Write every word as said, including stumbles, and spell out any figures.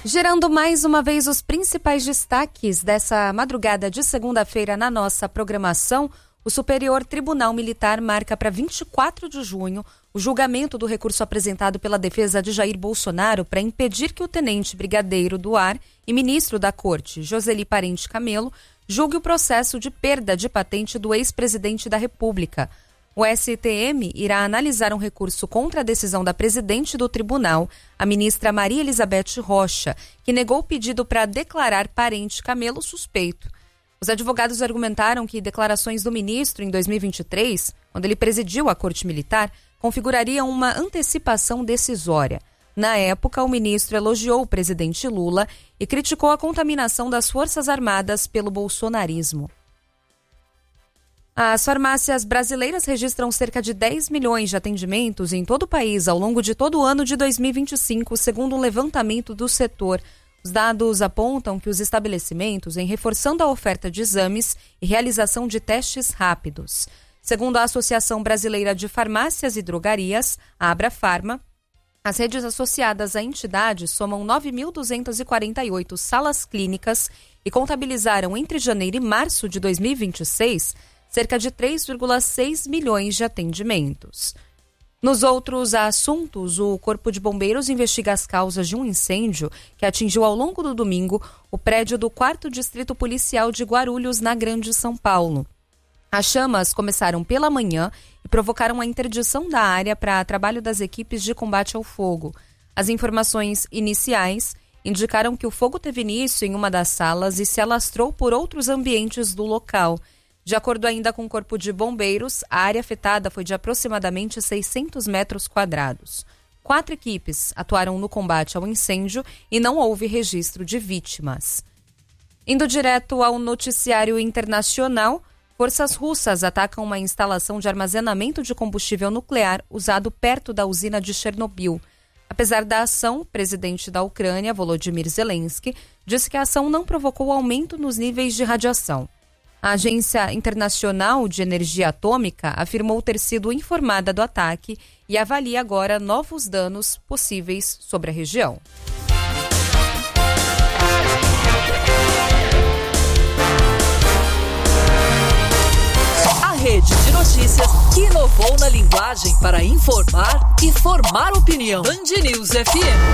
Gerando mais uma vez os principais destaques dessa madrugada de segunda-feira na nossa programação, o Superior Tribunal Militar marca para vinte e quatro de junho o julgamento do recurso apresentado pela defesa de Jair Bolsonaro para impedir que o tenente brigadeiro do ar e ministro da Corte, Josely Parente Camelo, julgue o processo de perda de patente do ex-presidente da República. O S T M irá analisar um recurso contra a decisão da presidente do tribunal, a ministra Maria Elizabeth Rocha, que negou o pedido para declarar Parente Camelo suspeito. Os advogados argumentaram que declarações do ministro em dois mil e vinte e três, quando ele presidiu a Corte Militar, configurariam uma antecipação decisória. Na época, o ministro elogiou o presidente Lula e criticou a contaminação das Forças Armadas pelo bolsonarismo. As farmácias brasileiras registram cerca de dez milhões de atendimentos em todo o país ao longo de todo o ano de dois mil e vinte e cinco, segundo um levantamento do setor. Os dados apontam que os estabelecimentos vêm reforçando a oferta de exames e realização de testes rápidos. Segundo a Associação Brasileira de Farmácias e Drogarias, a Abrafarma, as redes associadas à entidade somam nove mil duzentas e quarenta e oito salas clínicas e contabilizaram entre janeiro e março de dois mil e vinte e seis cerca de três vírgula seis milhões de atendimentos. Nos outros assuntos, o Corpo de Bombeiros investiga as causas de um incêndio que atingiu ao longo do domingo o prédio do quarto Distrito Policial de Guarulhos, na Grande São Paulo. As chamas começaram pela manhã e provocaram a interdição da área para trabalho das equipes de combate ao fogo. As informações iniciais indicaram que o fogo teve início em uma das salas e se alastrou por outros ambientes do local. De acordo ainda com o Corpo de Bombeiros, a área afetada foi de aproximadamente seiscentos metros quadrados. Quatro equipes atuaram no combate ao incêndio e não houve registro de vítimas. Indo direto ao noticiário internacional, forças russas atacam uma instalação de armazenamento de combustível nuclear usado perto da usina de Chernobyl. Apesar da ação, o presidente da Ucrânia, Volodymyr Zelensky, disse que a ação não provocou aumento nos níveis de radiação. A Agência Internacional de Energia Atômica afirmou ter sido informada do ataque e avalia agora novos danos possíveis sobre a região. A rede de notícias que inovou na linguagem para informar e formar opinião. Band News F M.